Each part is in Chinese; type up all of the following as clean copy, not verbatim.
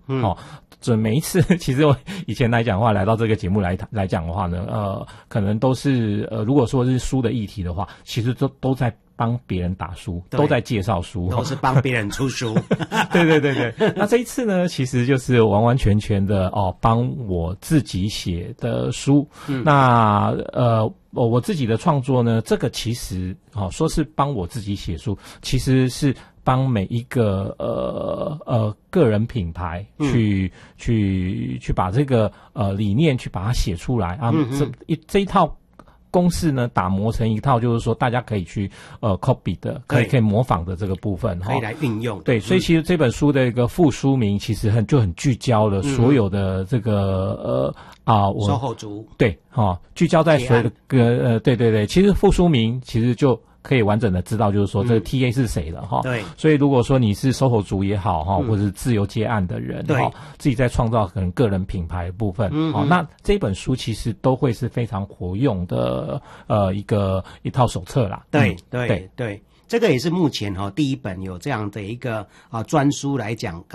准每一次，其实我以前来讲的话，来到这个节目来讲的话呢，可能都是如果说是书的议题的话，其实都在帮别人打书，都在介绍书， 都是帮别人出书。 对对对对。那这一次呢，其实就是完完全全的帮我自己写的书。那我自己的创作呢，这个其实说是帮我自己写书，其实是帮每一个个人品牌去把这个理念去把它写出来啊。这一套公式呢，打磨成一套，就是说大家可以去copy 的，可以模仿的这个部分， 可以来运用。 对，所以其实这本书的一个副书名其实很聚焦了所有的这个 SOHO族， 对，聚焦在所有的对对对，其实副书名其实就可以完整的知道，就是说这个 TA 是谁了哈。 对， 所以如果说你是SOHO族也好哈，或者是自由接案的人哈，自己在创造可能个人品牌的部分，那这本书其实都会是非常活用的一套手册啦。 对对对。这个也是目前第一本有这样的一个专书来讲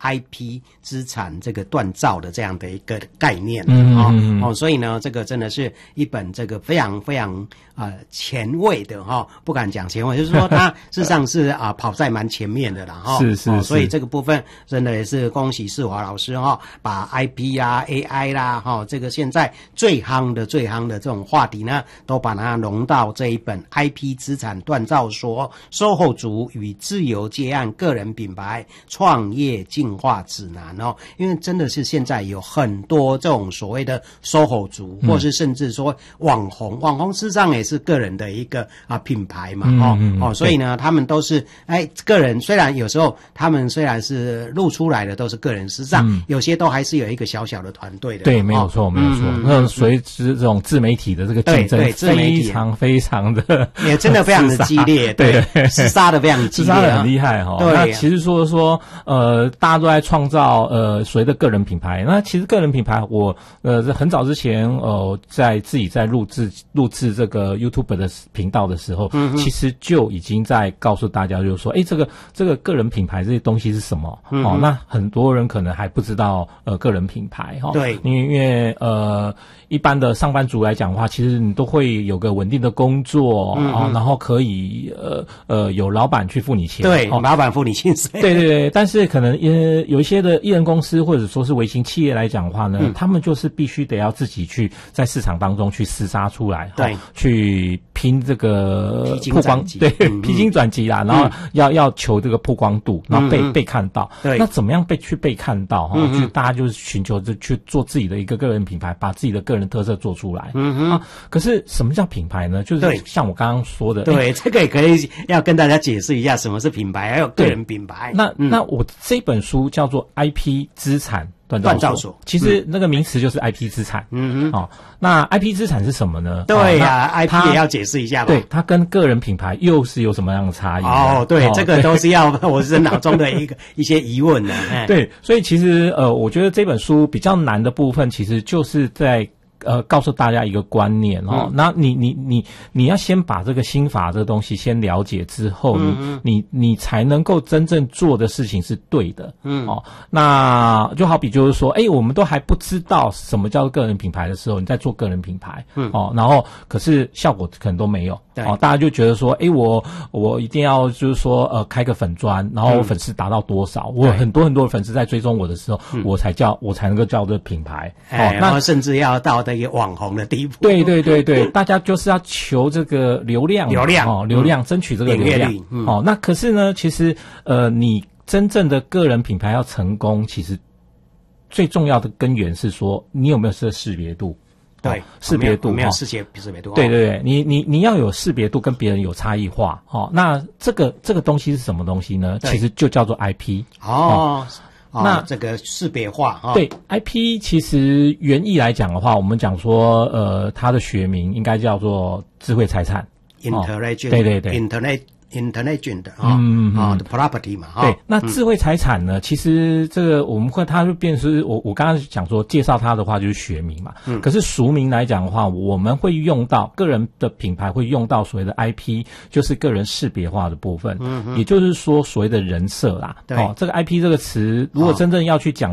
IP 资产这个锻造的这样的一个概念所以呢，这个真的是一本这个非常非常前卫的不敢讲前卫，就是说它事实上是跑在蛮前面的啦是， 所以这个部分真的也是恭喜世华老师把 IP 啊 AI 啦这个现在最夯的这种话题呢，都把它融到这一本 IP 资产锻造说SOHO族与自由接案个人品牌创业进化指南因为真的是现在有很多这种所谓的 SOHO族，或是甚至说网红事实上也是个人的一个品牌嘛所以呢，他们都是个人，虽然有时候他们虽然是露出来的都是个人，事实上有些都还是有一个小小的团队的。 对，没有错，没有错。那随之这种自媒体的这个竞争，非常非常的， 也真的非常的激烈，对，厮杀的非常激烈， 厮杀的很厉害哈。那其实说大家都在创造所谓的个人品牌。那其实个人品牌，我很早之前在自己在录制这个 YouTube 的频道的时候，其实就已经在告诉大家，就是说，这个个人品牌这些东西是什么？那很多人可能还不知道个人品牌对， 因为一般的上班族来讲的话，其实你都会有个稳定的工作然后可以有老板去付你钱， 对，老板付你薪水， 对对对。但是可能有一些的艺人公司或者说是微型企业来讲的话呢，他们就是必须得要自己去在市场当中去厮杀出来， 对， 去拼这个曝光，对，披荆斩棘啦，然后要求这个曝光度，然后被看到。 对， 那怎么样被看到就大家就是寻求着去做自己的一个个人品牌，把自己的个人特色做出来。可是什么叫品牌呢？就是像我刚刚说的， 对，这个也可以要跟大家解释一下什么是品牌，还有个人品牌。 那我这本书叫做 IP 资产锻造所，其实那个名词就是 IP 资产。那 IP 资产是什么呢？ 对呀，IP 也要解释一下吧。 对，它跟个人品牌又是有什么样的差异？ 对，这个都是要我是脑中的一些疑问的。 对，所以其实我觉得这本书比较难的部分，其实就是在告诉大家一个观念那你要先把这个心法这个东西先了解之后，你才能够真正做的事情是对的。那就好比就是说，我们都还不知道什么叫做个人品牌的时候，你在做个人品牌，然后可是效果可能都没有。大家就觉得说，我一定要就是说开个粉专，然后我粉丝达到多少，我很多很多的粉丝在追踪我的时候，我才能够叫这品牌。 然后甚至要到一个网红的地步。 对对对对，大家就是要求这个流量，争取这个流量。那可是呢，其实你真正的个人品牌要成功，其实最重要的根源是说，你有没有这识别度？ 对， 识别度没有识别度。 对对对，你要有识别度，跟别人有差异化。那这个东西是什么东西呢？其实就叫做 IP。 那这个识别化对 IP 其实原意来讲的话，我们讲说它的学名应该叫做智慧财产 ，intelligent， 对对对 ，intelligent 的 property 嘛对，那智慧财产呢？其实这个我们它就变成我刚刚讲说介绍它的话就是学名嘛。可是俗名来讲的话，我们会用到个人的品牌会用到所谓的 IP， 就是个人识别化的部分。也就是说所谓的人设啦。这个 IP 这个词，如果真正要去讲